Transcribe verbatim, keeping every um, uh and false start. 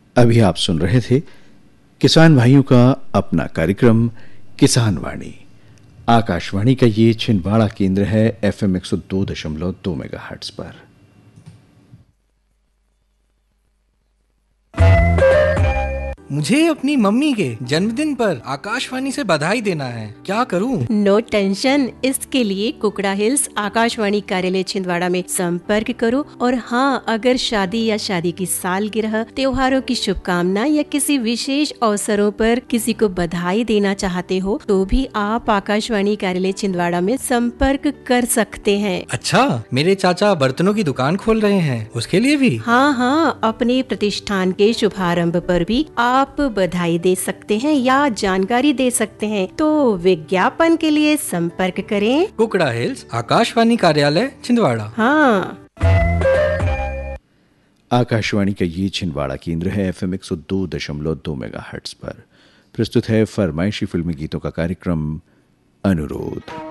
अभी आप सुन रहे थे किसान भाइयों का अपना कार्यक्रम किसान वाणी। आकाशवाणी का ये छिंदवाड़ा केंद्र है एफएम एक सौ दो दशमलव दो मेगाहर्ट्ज पर। मुझे अपनी मम्मी के जन्मदिन पर आकाशवाणी से बधाई देना है, क्या करूं? नो टेंशन, इसके लिए कुकड़ा हिल्स आकाशवाणी कार्यालय छिंदवाड़ा में संपर्क करो। और हाँ, अगर शादी या शादी की सालगिरह, त्योहारों की शुभकामना या किसी विशेष अवसरों पर किसी को बधाई देना चाहते हो तो भी आप आकाशवाणी कार्यालय छिंदवाड़ा में संपर्क कर सकते हैं। अच्छा, मेरे चाचा बर्तनों की दुकान खोल रहे हैं, उसके लिए भी? हाँ हाँ, अपने प्रतिष्ठान के शुभारंभ पर भी आप बधाई दे सकते हैं या जानकारी दे सकते हैं, तो विज्ञापन के लिए संपर्क करें कुकड़ा हिल्स आकाशवाणी कार्यालय छिंदवाड़ा। हाँ, आकाशवाणी का ये छिंदवाड़ा केंद्र है एफएम एक सौ दो दशमलव दो मेगाहर्ट्ज पर। प्रस्तुत है फरमाइशी फिल्मी गीतों का कार्यक्रम अनुरोध।